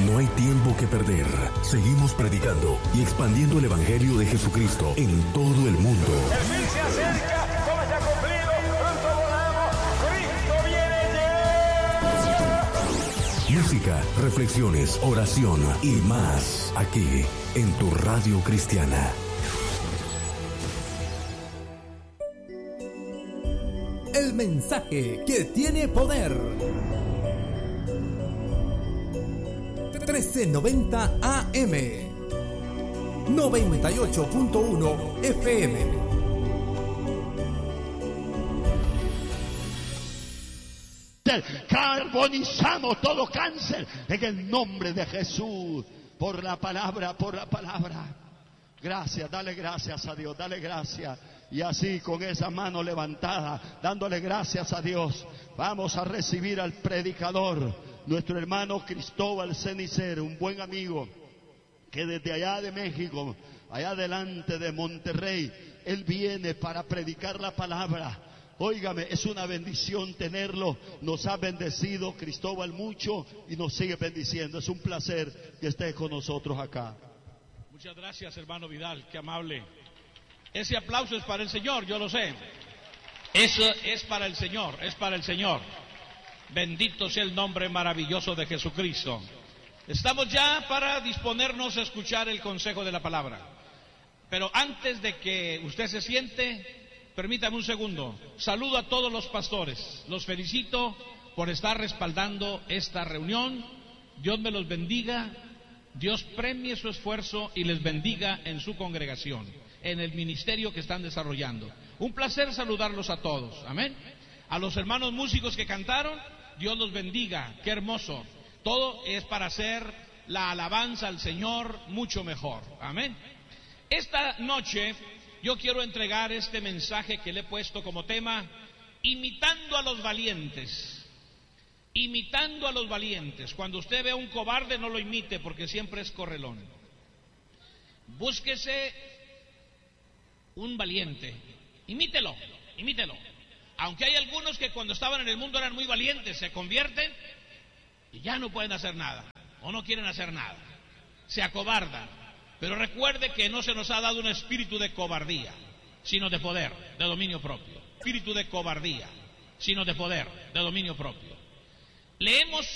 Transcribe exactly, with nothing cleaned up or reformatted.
No hay tiempo que perder. Seguimos predicando y expandiendo el Evangelio de Jesucristo en todo el mundo. El fin se acerca, todo está cumplido, pronto volamos, Cristo viene ya. Música, reflexiones, oración y más aquí en tu radio cristiana. El mensaje que tiene poder. trece noventa A M, noventa y ocho punto uno F M. Carbonizamos todo cáncer en el nombre de Jesús, por la palabra, por la palabra. Gracias, dale gracias a Dios, dale gracias. Y así, con esa mano levantada, dándole gracias a Dios, vamos a recibir al predicador, nuestro hermano Cristóbal Cenicero, un buen amigo que desde allá de México, allá delante de Monterrey, él viene para predicar la palabra. Óigame, es una bendición tenerlo, nos ha bendecido Cristóbal mucho y nos sigue bendiciendo. Es un placer que esté con nosotros acá. Muchas gracias, hermano Vidal, qué amable. Ese aplauso es para el Señor, yo lo sé. Eso es para el Señor, es para el Señor. Bendito sea el nombre maravilloso de Jesucristo. Estamos ya para disponernos a escuchar el consejo de la palabra. Pero antes de que usted se siente, permítame un segundo. Saludo a todos los pastores. Los felicito por estar respaldando esta reunión. Dios me los bendiga. Dios premie su esfuerzo y les bendiga en su congregación, en el ministerio que están desarrollando. Un placer saludarlos a todos. Amén. A los hermanos músicos que cantaron, Dios los bendiga. Qué hermoso. Todo es para hacer la alabanza al Señor mucho mejor. Amén. Esta noche yo quiero entregar este mensaje que le he puesto como tema, imitando a los valientes. Imitando a los valientes. Cuando usted ve a un cobarde, no lo imite, porque siempre es correlón. Búsquese un valiente. Imítelo, imítelo. Aunque hay algunos que cuando estaban en el mundo eran muy valientes, se convierten y ya no pueden hacer nada, o no quieren hacer nada, se acobardan. Pero recuerde que no se nos ha dado un espíritu de cobardía, sino de poder, de dominio propio. Espíritu de cobardía, sino de poder, de dominio propio. Leemos